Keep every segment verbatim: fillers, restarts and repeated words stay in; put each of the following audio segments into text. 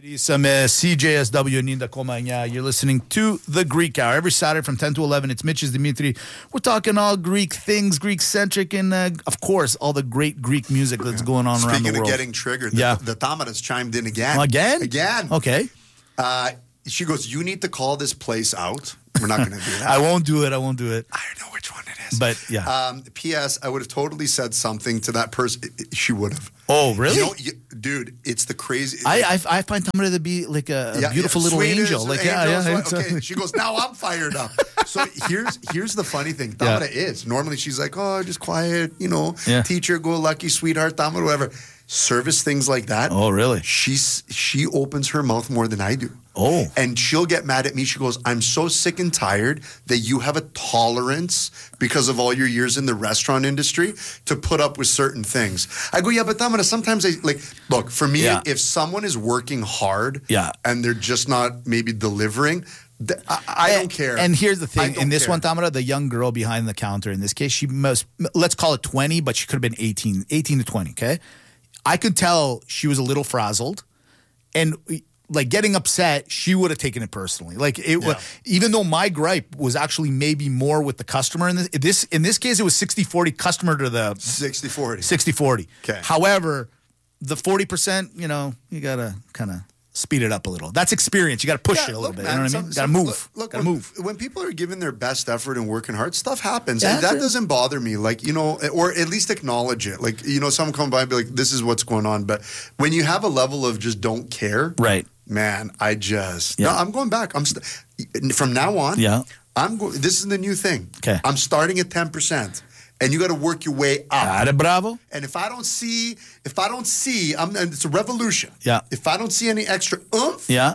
Some uh, C J S W Ninda Komanya. You're listening to The Greek Hour. Every Saturday from ten to eleven, it's Mitch's Dimitri. We're talking all Greek things, Greek-centric, and, uh, of course, all the great Greek music that's going on Speaking around the world. Speaking of getting triggered, the, yeah. the Tamara's chimed in again. Again? Again. Okay. Uh, she goes, you need to call this place out. We're not going to do that. I won't do it. I won't do it. I don't know which one it is. But, yeah. Um, P S. I would have totally said something to that person. She would have. Oh, really? You know, you, dude, it's the crazy. I I, I find Tamara to be like a, a yeah, beautiful yeah, little sweet angel. as Like, angel, yeah, yeah. so, okay. She goes, now I'm fired up. So here's here's the funny thing. Tamara yeah. is. Normally she's like, oh, just quiet, you know, yeah. teacher, go lucky, sweetheart, Tamara, whatever. Service things like that. Oh, really? She's she opens her mouth more than I do. Oh. And she'll get mad at me. She goes, I'm so sick and tired that you have a tolerance because of all your years in the restaurant industry to put up with certain things. I go, yeah, but Tamara, sometimes I like, look, for me, yeah. if someone is working hard yeah. and they're just not maybe delivering, I, I and, don't care. And here's the thing. In this care. one, Tamara, the young girl behind the counter, in this case, she must, let's call it twenty, but she could have been eighteen, eighteen to twenty, okay? I could tell she was a little frazzled, and like getting upset, she would have taken it personally. Like it, yeah. was, even though my gripe was actually maybe more with the customer in this, this in this case, it was sixty forty customer to the sixty forty. sixty forty. Okay. However, the forty percent, you know, you gotta kind of speed it up a little. That's experience. You got to push yeah, it a little look, bit. Man, you know what some, I mean? Got to some, move. Look, look got to when, move. When people are giving their best effort and working hard, stuff happens. Yeah, and that sure. doesn't bother me. Like, you know, or at least acknowledge it. Like, you know, someone come by and be like, this is what's going on. But when you have a level of just don't care, right? Man, I just yeah. no. I'm going back. I'm st- from now on. Yeah. I'm going. This is the new thing. Okay. I'm starting at ten percent. And you got to work your way up. Got bravo. And if I don't see, if I don't see, I'm, and it's a revolution. Yeah. If I don't see any extra oomph, yeah,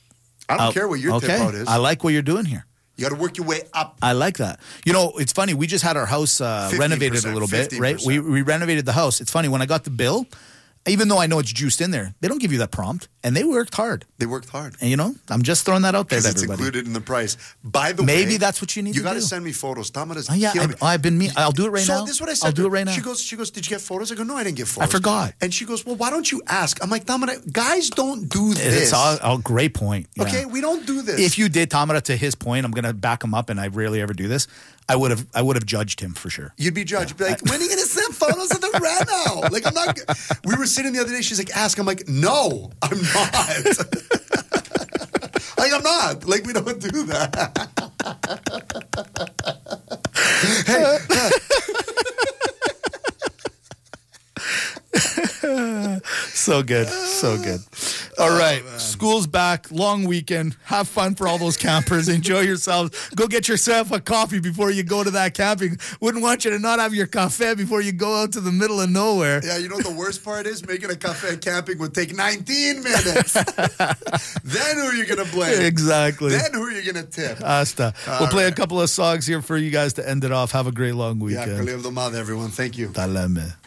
I don't I'll, care what your okay. tip out is. I like what you're doing here. You got to work your way up. I like that. You know, it's funny. We just had our house uh, renovated a little bit, right? We we renovated the house. It's funny when I got the bill. Even though I know it's juiced in there, they don't give you that prompt, and they worked hard. They worked hard, and you know, I'm just throwing that out there to it's everybody. Included in the price. By the maybe way, that's what you need. You to got to do. send me photos. Tamara's oh, yeah, I, I've been me. I'll do it right so now. So this is what I said. I'll do it right now. She goes. She goes. Did you get photos? I go. No, I didn't get photos. I forgot. And she goes. Well, why don't you ask? I'm like, Tamara, guys don't do this. It's all, all great point. Yeah. Okay, we don't do this. If you did, Tamara, to his point, I'm going to back him up, and I rarely ever do this. I would have I would have judged him for sure. You'd be judged. You'd be like, when are you going to send photos of the reno? Like, I'm not. We were sitting the other day. She's like, ask. I'm like, no, I'm not. Like, I'm not. Like, we don't do that. Hey. So good. So good. All right. Oh, school's back. Long weekend. Have fun for all those campers. Enjoy yourselves. Go get yourself a coffee before you go to that camping. Wouldn't want you to not have your cafe before you go out to the middle of nowhere. Yeah, you know what the worst part is? Making a cafe camping would take nineteen minutes. Then who are you going to blame? Exactly. Then who are you going to tip? Hasta. All we'll play right. a couple of songs here for you guys to end it off. Have a great long weekend. Yeah, everyone. Thank you. Taleme.